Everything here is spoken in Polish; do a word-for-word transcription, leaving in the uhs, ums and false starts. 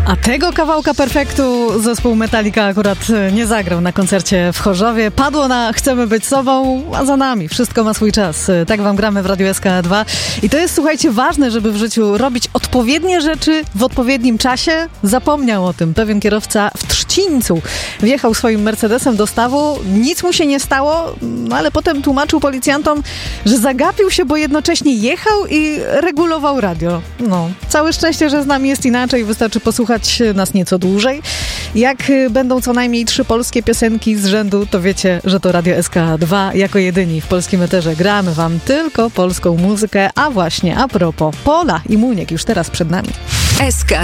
A tego kawałka perfektu zespół Metallica akurat nie zagrał na koncercie w Chorzowie. Padło na Chcemy być sobą, a za nami. Wszystko ma swój czas. Tak wam gramy w Radiu S K dwa. I to jest, słuchajcie, ważne, żeby w życiu robić odpowiednie rzeczy w odpowiednim czasie. Zapomniał o tym pewien kierowca w Trzcińcu. Wjechał swoim Mercedesem do stawu, nic mu się nie stało, no ale potem tłumaczył policjantom, że zagapił się, bo jednocześnie jechał i regulował radio. No, całe szczęście, że z nami jest inaczej. Wystarczy posłuchać nas nieco dłużej. Jak będą co najmniej trzy polskie piosenki z rzędu, to wiecie, że to Radio S K dwa jako jedyni w polskim eterze gramy wam tylko polską muzykę. A właśnie, a propos, Pola i Muniek już teraz przed nami. S K